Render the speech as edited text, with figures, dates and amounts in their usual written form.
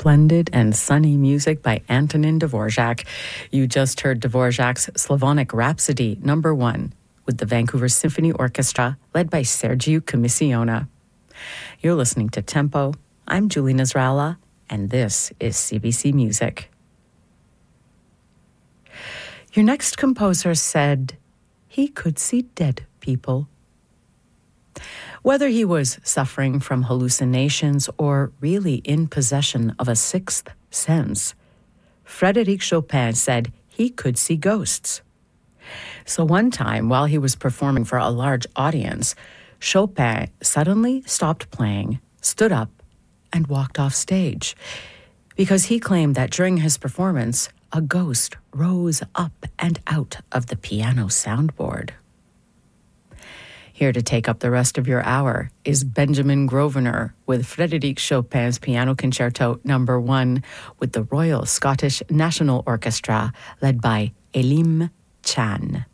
splendid and sunny music by Antonin Dvorak. You just heard Dvorak's Slavonic Rhapsody No. 1 with the Vancouver Symphony Orchestra led by Sergiu Commissiona. You're listening to Tempo. I'm Julie Nasrallah, and this is CBC Music. Your next composer said he could see dead people. Whether he was suffering from hallucinations or really in possession of a sixth sense, Frédéric Chopin said he could see ghosts. So one time, while he was performing for a large audience, Chopin suddenly stopped playing, stood up, and walked off stage, because he claimed that during his performance, a ghost rose up and out of the piano soundboard. Here to take up the rest of your hour is Benjamin Grosvenor with Frédéric Chopin's Piano Concerto No. 1 with the Royal Scottish National Orchestra led by Elim Chan.